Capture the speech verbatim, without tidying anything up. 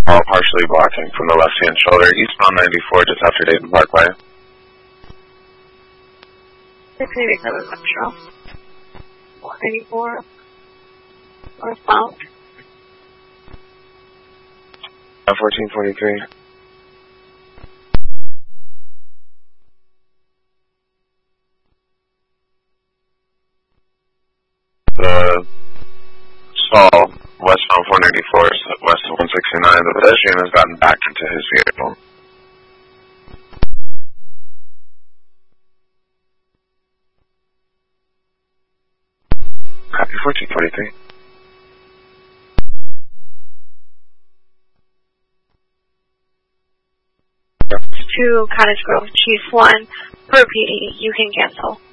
all partially blocking from the left-hand shoulder, eastbound ninety-four, just after Dayton Parkway. six eighty-seven Metro. one eighty-four. Northbound. fourteen forty-three. The stall, westbound four ninety-four, west of one sixty-nine, the pedestrian has gotten back into his vehicle. Copy fourteen forty-three. To Cottage Grove, Chief one, per P D, you can cancel.